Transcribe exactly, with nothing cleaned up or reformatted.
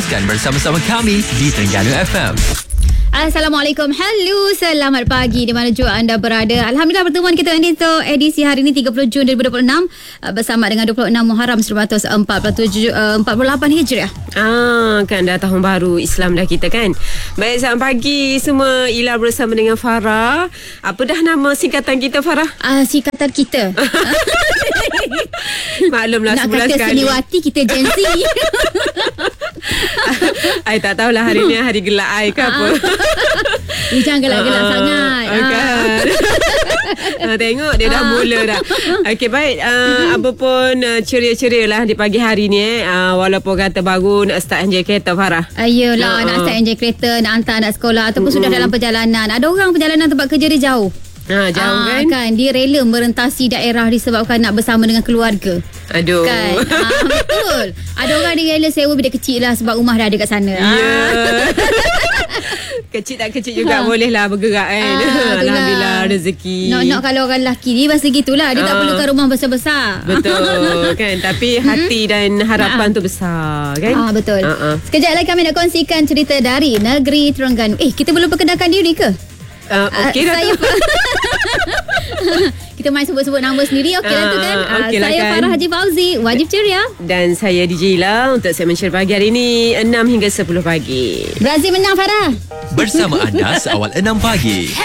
Teruskan bersama-sama kami di Terengganu F M. Assalamualaikum. Hello, selamat pagi di mana juga anda berada. Alhamdulillah pertemuan kita untuk edisi hari ini tiga puluh Jun dua ribu dua puluh enam bersama dengan dua puluh enam Muharram seribu empat ratus empat puluh tujuh, empat puluh lapan Hijriah. Ah, kan dah tahun baru Islam dah kita kan. Baik, selamat pagi semua. Ila bersama dengan Farah. Apa dah nama singkatan kita, Farah? Ah, singkatan kita. Maklumlah nak sebulan kata sekali. seniwati kita Gen Z. I tak tahulah hari ni hari gelak I ke apa. Ni jangan gelak-gelak Ah, sangat. kan. Ah, tengok dia dah mula dah. Okey, baik. Uh, apa pun uh, ceria-ceria lah di pagi hari ni eh. Uh, walaupun kata baru nak start enjoy kereta, Farah. Ayolah, Ah, nak ah. start enjoy kereta, nak hantar anak sekolah ataupun sudah dalam perjalanan. Ada orang perjalanan tempat kerja dia jauh. Ha, jauh Ah, kan? kan dia rela merentasi daerah disebabkan nak bersama dengan keluarga. Aduh. Kan? Ah, betul. Ada orang dia rela sewa bilik kecil lah sebab rumah dah ada kat sana. Ya. Kecil tak kecil juga Ha. boleh lah bergerak kan. Ah, itulah. Alhamdulillah rezeki. Nak-nak kalau orang lelaki ni masa gitulah. Dia tak Ah. perlukan rumah besar-besar. Betul kan. Tapi hati dan harapan tu besar kan. Ah, betul. Ah, ah. Sekejap lagi kami nak kongsikan cerita dari negeri Terengganu. Eh, kita belum perkenalkan diri ke? Uh, Okey dah saya tu. Kita main sebut-sebut nama sendiri. Okey lah tu kan. Ah, Ah, okey lah saya kan. Farah Haji Fauzi. Wajib ceria. Dan saya D J Ila untuk segmen Ceria Pagi hari ini enam hingga sepuluh pagi. Brazil menang, Farah. Bersama anda seawal enam pagi.